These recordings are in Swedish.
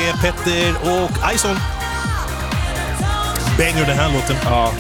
med Petter och Ison. Banger den här låten. Ja.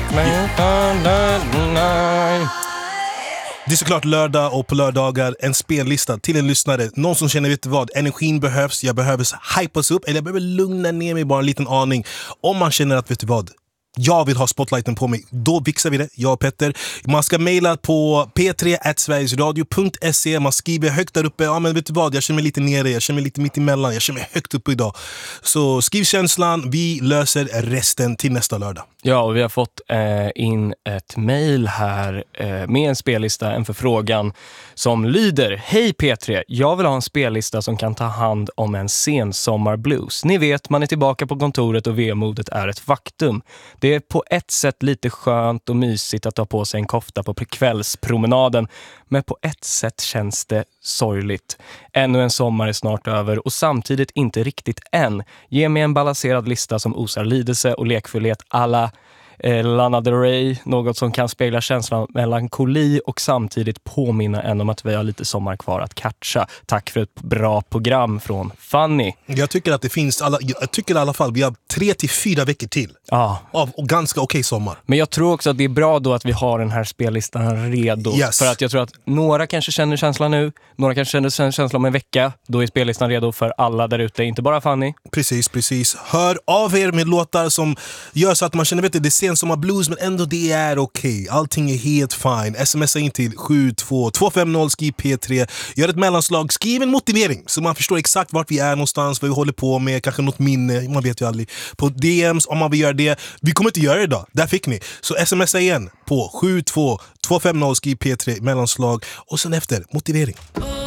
Det är såklart lördag och på lördagar en spellista till en lyssnare. Någon som känner, vet du vad, energin behövs, jag behöver hypas upp eller jag behöver lugna ner mig bara en liten aning. Om man känner att, vet du vad, jag vill ha spotlighten på mig, då fixar vi det, jag och Petter. Man ska mejla på p3@sverigesradio.se. Man skriver högt där uppe, ja men vet du vad, jag känner mig lite nere, jag känner mig lite mitt emellan, jag känner mig högt uppe idag. Så skriv känslan, vi löser resten till nästa lördag. Ja, och vi har fått in ett mejl här med en spellista, en förfrågan som lyder: Hej P3, jag vill ha en spellista som kan ta hand om en sensommarblues. Ni vet, man är tillbaka på kontoret och vemodet är ett faktum. Det är på ett sätt lite skönt och mysigt att ta på sig en kofta på kvällspromenaden, men på ett sätt känns det sorgligt. Ännu en sommar är snart över och samtidigt inte riktigt än. Ge mig en balanserad lista som osar lidelse och lekfullhet alla Lana Del Rey, något som kan spegla känslan melankoli och samtidigt påminna en om att vi har lite sommar kvar att catcha. Tack för ett bra program från Fanny. Jag tycker att det finns jag tycker i alla fall vi har 3 till 4 veckor till av och ganska okej sommar. Men jag tror också att det är bra då att vi har den här spellistan redo. Yes. För att jag tror att några kanske känner känslan nu, några kanske känner känslan om en vecka. Då är spellistan redo för alla där ute, inte bara Fanny. Precis. Hör av er med låtar som gör så att man känner, vet du, det är som har blues men ändå det är okej. Allting är helt fine. Smsa in till 72250, skriv P3. Gör ett mellanslag, skriv en motivering så man förstår exakt vart vi är någonstans, vad vi håller på med, kanske något minne, man vet ju aldrig. På DMs om man vill göra det. Vi kommer inte göra det idag, där fick ni. Så smsa igen på 72250, skriv P3, mellanslag och sen efter motivering.